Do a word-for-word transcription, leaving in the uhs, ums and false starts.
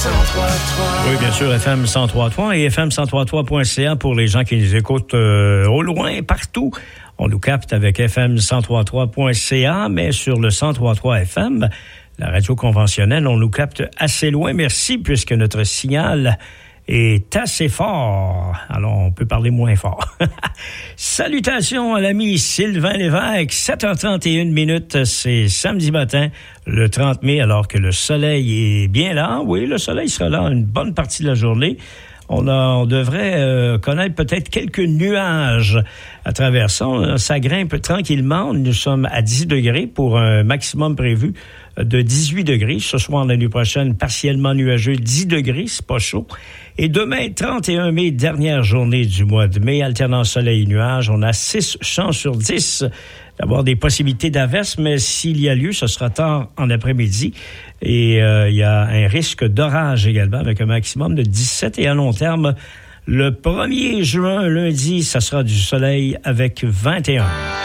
trois trois. Oui, bien sûr, F M cent trois point trois et F M cent trois point trois point C A pour les gens qui nous écoutent euh, au loin, partout. On nous capte avec F M cent trois point trois point C A, mais sur le cent trois point trois F M, la radio conventionnelle, on nous capte assez loin. Merci, puisque notre signal est assez fort. Alors, on peut parler moins fort. Salutations à l'ami Sylvain Lévesque. sept heures trente et une minutes, c'est samedi matin, le trente mai, alors que le soleil est bien là. Oui, le soleil sera là une bonne partie de la journée. On, a, on devrait euh, connaître peut-être quelques nuages à travers ça. Ça grimpe tranquillement. Nous sommes à dix degrés pour un maximum prévu de dix-huit degrés. Ce soir, la nuit prochaine, partiellement nuageux, dix degrés, c'est pas chaud. Et demain, trente et un mai, dernière journée du mois de mai, alternant soleil et nuages. On a six chances sur dix d'avoir des possibilités d'averse, mais s'il y a lieu, ce sera tard en après-midi. Et euh, il y a un risque d'orage également, avec un maximum de dix-sept. Et à long terme, le premier juin, lundi, ça sera du soleil avec vingt et un.